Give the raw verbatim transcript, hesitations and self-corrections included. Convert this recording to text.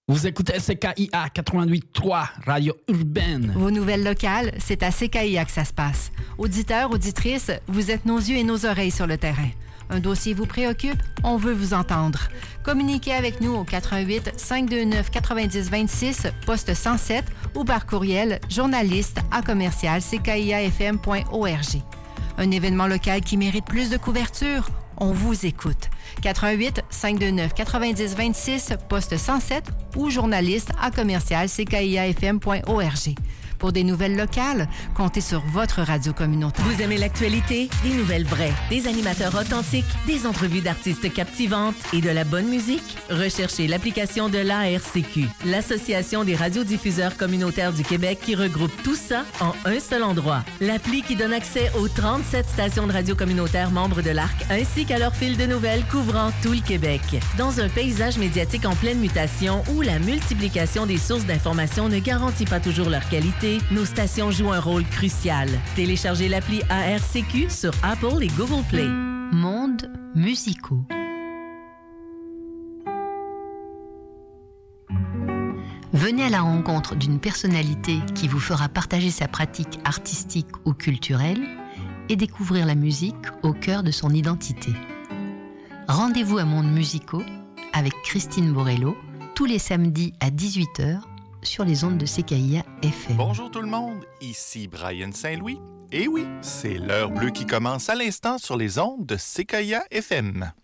Vous écoutez C K I A quatre-vingt-huit virgule trois, Radio Urbaine. Vos nouvelles locales, c'est à C K I A que ça se passe. Auditeurs, auditrices, vous êtes nos yeux et nos oreilles sur le terrain. Un dossier vous préoccupe? On veut vous entendre. Communiquez avec nous au quatre un huit, cinq deux neuf, quatre-vingt-dix, vingt-six, poste cent sept ou par courriel journaliste à commercial c k i a f m point org. Un événement local qui mérite plus de couverture? On vous écoute. quatre un huit, cinq deux neuf, quatre-vingt-dix, vingt-six, poste cent sept ou journaliste à commercial c k i a f m point org. Pour des nouvelles locales, comptez sur votre radio communautaire. Vous aimez l'actualité? Des nouvelles vraies, des animateurs authentiques, des entrevues d'artistes captivantes et de la bonne musique? Recherchez l'application de l'A R C Q, l'Association des radiodiffuseurs communautaires du Québec, qui regroupe tout ça en un seul endroit. L'appli qui donne accès aux trente-sept stations de radio communautaires membres de l'A R C, ainsi qu'à leur fil de nouvelles couvrant tout le Québec. Dans un paysage médiatique en pleine mutation où la multiplication des sources d'informations ne garantit pas toujours leur qualité, nos stations jouent un rôle crucial. Téléchargez l'appli A R C Q sur Apple et Google Play. Monde musicaux. Venez à la rencontre d'une personnalité qui vous fera partager sa pratique artistique ou culturelle et découvrir la musique au cœur de son identité. Rendez-vous à Monde musicaux avec Christine Borello tous les samedis à dix-huit heures sur les ondes de C K I A F M. Bonjour tout le monde, ici Brian Saint-Louis. Et oui, c'est l'heure bleue qui commence à l'instant sur les ondes de C K I A F M.